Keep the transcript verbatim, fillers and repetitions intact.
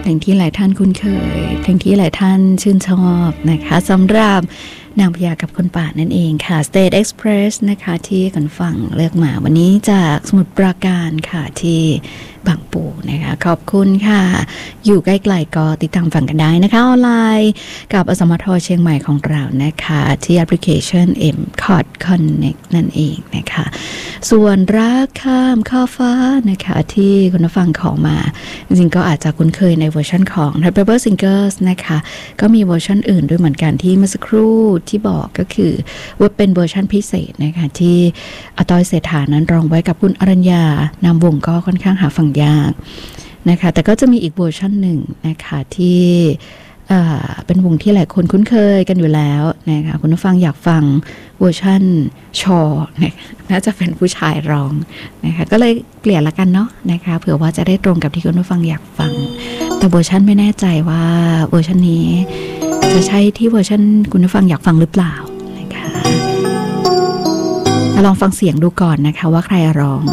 เพลงที่หลายท่านคุ้นเคยเพลงที่หลายท่านชื่นชอบนะคะสำหรับนางพญากับคนป่านั่นเองค่ะ State Express นะคะที่คนฟังเลือกมาวันนี้จากสมุทรปราการค่ะที่บางปูนะคะขอบคุณค่ะอยู่ใกล้ๆก็ติดตามฟังกันได้นะคะออนไลน์กับอสมทเชียงใหม่ของเรานะคะที่แอปพลิเคชัน เอ็ม คอร์ด Connect นั่นเองนะคะส่วนรักข้ามข้าวฟ้านะคะที่คุณผู้ฟังขอมาจริงๆก็อาจจะคุ้นเคยในเวอร์ชันของ Red Pepper Singers นะคะก็มีเวอร์ชันอื่นด้วยเหมือนกันที่เมื่อสักครู่ที่บอกก็คือว่าเป็นเวอร์ชันพิเศษนะคะที่อาต้อยเศรษฐานั้นร้องไว้กับคุณอรัญญานามวงก็ค่อนข้างหาฟังยากนะคะแต่ก็จะมีอีกเวอร์ชันหนึ่งนะคะที่เป็นวงที่หลายคนคุ้นเคยกันอยู่แล้วนะคะคุณผู้ฟังอยากฟังเวอร์ชันชอน่าจะเป็นผู้ชายร้องนะคะก็เลยเปลี่ยนละกันเนาะนะคะเผื่อว่าจะได้ตรงกับที่คุณผู้ฟังอยากฟังแต่เวอร์ชันไม่แน่ใจว่าเวอร์ชันนี้จะใช่ที่เวอร์ชันคุณผู้ฟังอยากฟังหรือเปล่านะคะลองฟังเสียงดูก่อนนะคะว่าใครร้อง